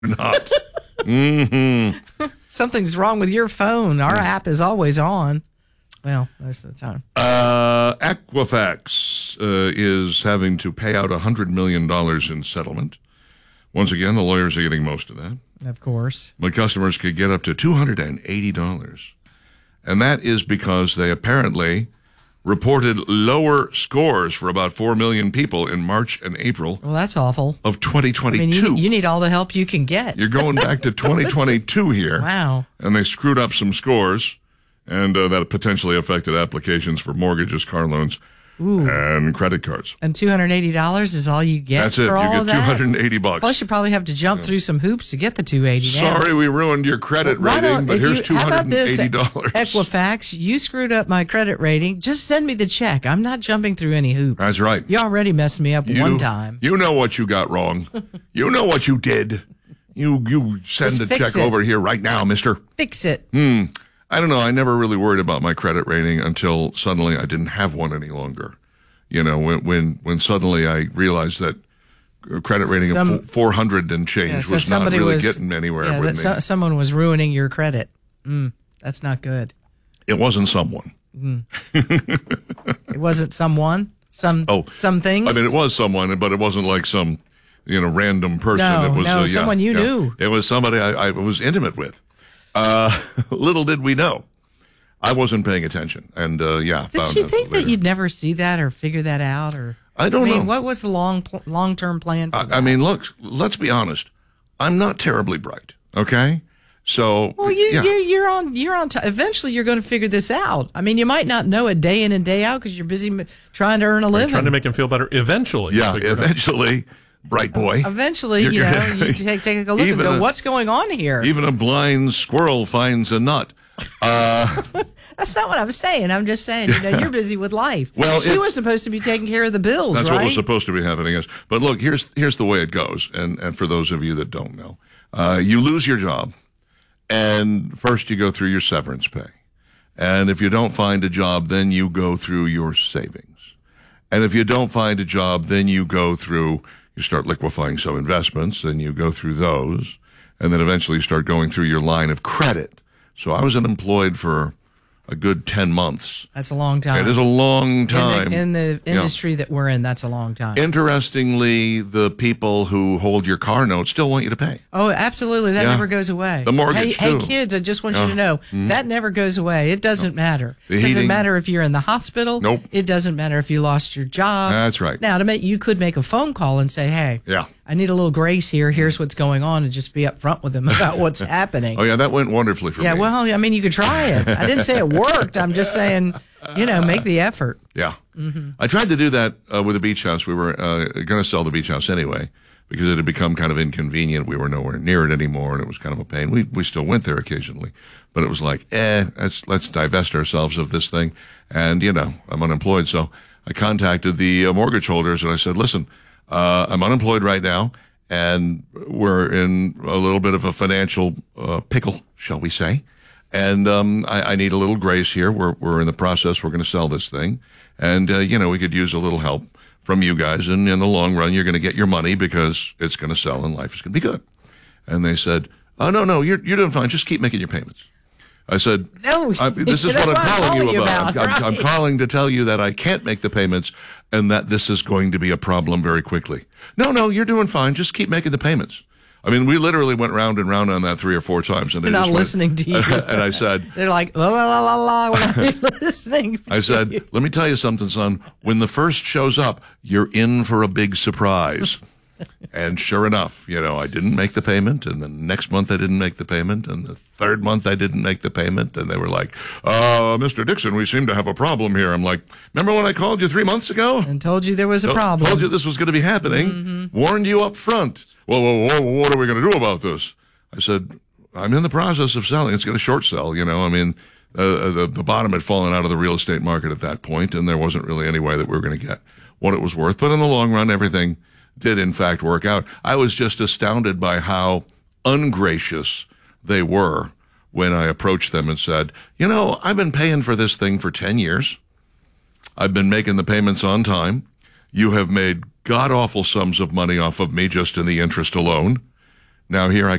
not. Mm-hmm. Something's wrong with your phone. Our app is always on. Well, most of the time. Equifax is having to pay out $100 million in settlement. Once again, the lawyers are getting most of that. Of course. But customers could get up to $280. And that is because they apparently reported lower scores for about 4 million people in March and April. Well, that's awful. Of 2022. I mean, you need all the help you can get. You're going back to 2022 here. Wow. And they screwed up some scores, and that potentially affected applications for mortgages, car loans, and credit cards. And $280 is all you get. That's it. For all You of get that? $280. Plus, you probably have to jump through some hoops to get the $280. Sorry, we ruined your credit rating, but here's $280. How about this, Equifax? You screwed up my credit rating. Just send me the check. I'm not jumping through any hoops. That's right. You already messed me up one time. You know what you got wrong. You know what you did. You send the check over here right now, mister. Fix it. I don't know. I never really worried about my credit rating until suddenly I didn't have one any longer. You know, when suddenly I realized that credit rating of 400 and change was not really getting anywhere with me. Someone was ruining your credit. That's not good. It wasn't someone. It wasn't someone? Some things? I mean, it was someone, but it wasn't like some, random person. It was someone you knew. It was somebody I was intimate with. Little did we know. I wasn't paying attention, and Did you think that you'd never see that or figure that out, or I don't know. What was the long-term plan for that? I mean, look, let's be honest. I'm not terribly bright. Okay, so you're on. Eventually, you're going to figure this out. I mean, you might not know it day in and day out because you're busy trying to earn a living. Trying to make him feel better. Eventually, eventually. Bright boy. Eventually, you take a look and go, what's going on here? Even a blind squirrel finds a nut. That's not what I'm saying. I'm just saying, you're busy with life. Well, she was supposed to be taking care of the bills, that's right? what was supposed to be happening. Yes. But look, here's the way it goes. And for those of you that don't know, you lose your job, and first you go through your severance pay. And if you don't find a job, then you go through your savings. And if you don't find a job, then you start liquefying some investments, and you go through those, and then eventually you start going through your line of credit. So I was unemployed for a good 10 months. That's a long time. It is a long time. In the industry that we're in, that's a long time. Interestingly, the people who hold your car note still want you to pay. Oh, absolutely. That never goes away. The mortgage, Hey, kids, I just want you to know, that never goes away. It doesn't matter. It doesn't matter if you're in the hospital. Nope. It doesn't matter if you lost your job. That's right. Now, you could make a phone call and say, hey, I need a little grace here. Here's what's going on, and just be upfront with them about what's happening. Oh, yeah, that went wonderfully for me. Yeah, well, I mean, you could try it. I didn't say it worked. I'm just saying, make the effort. Yeah. Mm-hmm. I tried to do that with the beach house. We were going to sell the beach house anyway because it had become kind of inconvenient. We were nowhere near it anymore, and it was kind of a pain. We still went there occasionally, but it was like, let's divest ourselves of this thing. And, I'm unemployed. So I contacted the mortgage holders, and I said, listen, I'm unemployed right now, and we're in a little bit of a financial pickle, shall we say. And I need a little grace here. We're in the process. We're going to sell this thing. And, we could use a little help from you guys. And in the long run, you're going to get your money because it's going to sell and life is going to be good. And they said, oh, no, you're doing fine. Just keep making your payments. I said, no, this is what I'm calling you about. Right. I'm calling to tell you that I can't make the payments and that this is going to be a problem very quickly. No, you're doing fine. Just keep making the payments. I mean, we literally went round and round on that 3 or 4 times. And they're not listening to you. And I said, they're like, la, la, la, la, we're not listening. I said, let me tell you something, son. When the first shows up, you're in for a big surprise. And sure enough, I didn't make the payment, and the next month I didn't make the payment, and the third month I didn't make the payment, and they were like, Mr. Dixon, we seem to have a problem here. I'm like, remember when I called you 3 months ago? And told you there was a problem. Told you this was going to be happening. Warned you up front. Well, what are we going to do about this? I said, I'm in the process of selling. It's going to short sell, I mean, the bottom had fallen out of the real estate market at that point, and there wasn't really any way that we were going to get what it was worth. But in the long run, everything did in fact work out. I was just astounded by how ungracious they were when I approached them and said, I've been paying for this thing for 10 years. I've been making the payments on time. You have made god-awful sums of money off of me just in the interest alone. now here I